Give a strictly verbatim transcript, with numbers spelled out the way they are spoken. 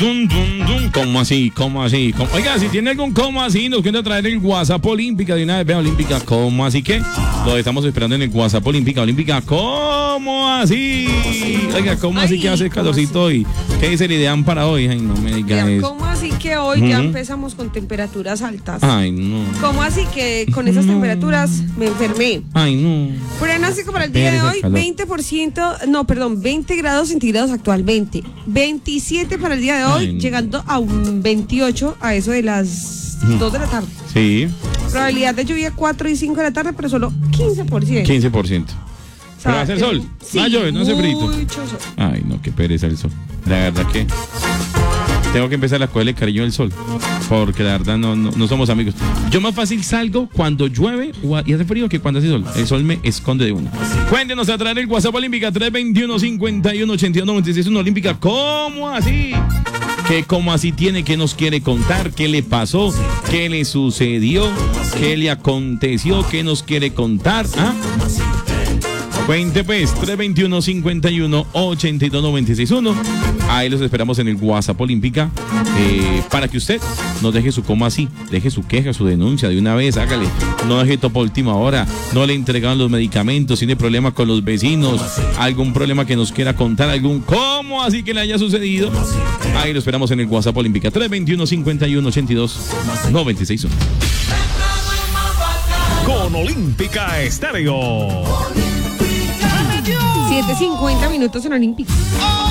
Dun, dun, dun. ¿Cómo así? ¿Cómo así? ¿Cómo? Oiga, si tiene algún cómo así, nos cuenta traer el WhatsApp Olímpica de una vez. Vea, Olímpica, ¿cómo así que? Lo estamos esperando en el WhatsApp Olímpica. Olímpica, ¿cómo así? Oiga, ¿cómo así que hace calorcito hoy? ¿Qué dice el ideal para hoy? Ay, no me diga eso. ¿Cómo así que hoy uh-huh. ya empezamos con temperaturas altas? Ay, no. ¿Cómo así que con esas no. temperaturas me enfermé? Ay, no. Pronóstico para el día de hoy, veinte por ciento, no, perdón, veinte grados centígrados actualmente. veintisiete para el día de hoy, Ay, no. llegando a un veintiocho a eso de las dos de la tarde. Sí. Probabilidad de lluvia cuatro y cinco de la tarde, pero solo quince por ciento. quince por ciento. ¿Pero va a hacer sol? Sí, no llueve, no hace frito. Mucho sol. Ay, no, qué pereza el sol. La verdad que tengo que empezar a cogerle cariño al sol, porque la verdad no, no, no somos amigos. Yo más fácil salgo cuando llueve y hace frío que cuando hace sol. El sol me esconde de una. Cuéntenos a través del WhatsApp Olímpica tres veintiuno, cincuenta y uno, ochenta y dos, noventa y seis. Una Olímpica, ¿cómo así? ¿Qué cómo así tiene? ¿Qué nos quiere contar? ¿Qué le pasó? ¿Qué le sucedió? ¿Qué le aconteció? ¿Qué nos quiere contar? ¿Ah? Cuente pues, tres veintiuno, cincuenta y uno, ochenta y dos, noventa y seis uno. Ahí los esperamos en el WhatsApp Olímpica eh, para que usted nos deje su cómo así, deje su queja, su denuncia de una vez, hágale. No deje todo por última hora, no le entregaron los medicamentos, tiene problemas con los vecinos, algún problema que nos quiera contar, algún cómo así que le haya sucedido. Ahí lo esperamos en el WhatsApp Olímpica, tres veintiuno, cincuenta y uno, ochenta y dos, noventa y seis uno. Con Olímpica Estéreo. siete cincuenta minutos en Olímpica.